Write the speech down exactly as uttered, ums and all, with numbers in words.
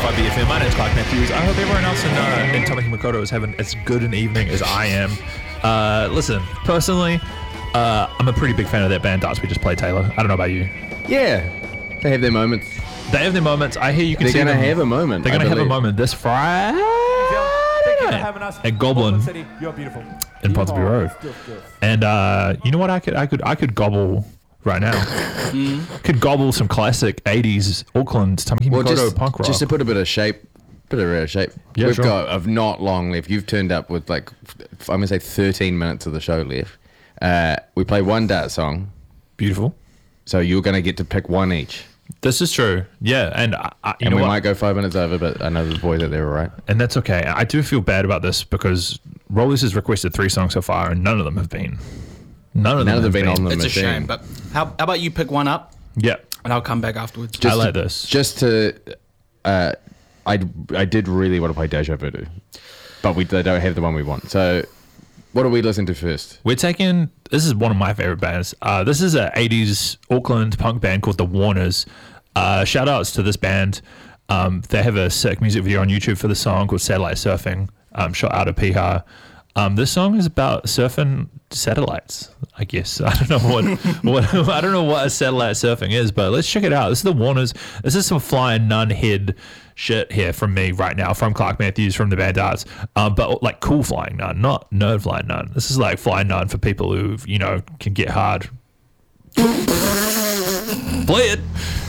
five B F M. My name's Clark Matthews. I hope everyone else in, uh, in Tamaki Makaurau is having as good an evening as I am. Uh, listen, personally, uh, I'm a pretty big fan of that band Darts we just played, Taylor. I don't know about you. Yeah, they have their moments. They have their moments. I hear you can They're see gonna them. have a moment. They're I going to have a believe. moment this Friday Thank you for night having us. at Goblin City, you're beautiful. in Ponsonby Oh, Road. good, good. And uh, you know what? I could, I could, I could gobble right now. Could gobble some classic eighties Auckland Tamaki Well, Makaurau just, punk rock. just to put a bit of shape, bit of rare shape. Yeah, We've sure. got of not long left. You've turned up with like, f- I'm gonna say thirteen minutes of the show left. Uh, we play one dart song, Beautiful. so you're gonna get to pick one each. This is true. Yeah, and I, I, you And know we what? might go five minutes over, but I know the boys out there are right. And that's okay. I do feel bad about this because Rollies has requested three songs so far, and none of them have been. None of them None of them have been been on the It's a machine. shame, but how, how about you pick one up Yeah, and I'll come back afterwards. I like to, this. Just to, uh, I I did really want to play Deja Voodoo, but we they don't have the one we want. So, what do we listen to first? We're taking. This is one of my favorite bands. Uh, this is an eighties Auckland punk band called The Warners. Uh, shout outs to this band. Um, they have a sick music video on YouTube for the song called Satellite Surfing, um, shot out of Piha. Um, this song is about surfing satellites, I guess. I don't know what, what I don't know what a satellite surfing is, but let's check it out. This is The Warners. This is some flying nun head shit here from me right now, from Clark Matthews from the band Arts, um, but like cool flying nun, not nerd flying nun. This is like flying nun for people who, you know, can get hard. Play it.